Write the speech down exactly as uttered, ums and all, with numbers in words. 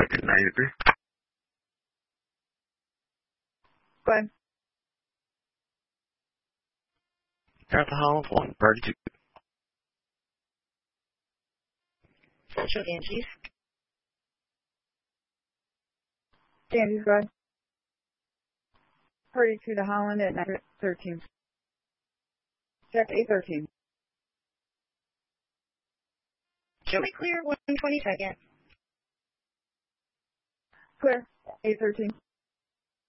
Wicked ninety-three. Glenn. Got the Holland one, thirty-two. Central Ganges. Ganges, go ahead. thirty-two to Holland at nine thirteen. Check eight thirteen. Show me clear, one twenty-second. Clear, eight thirteen.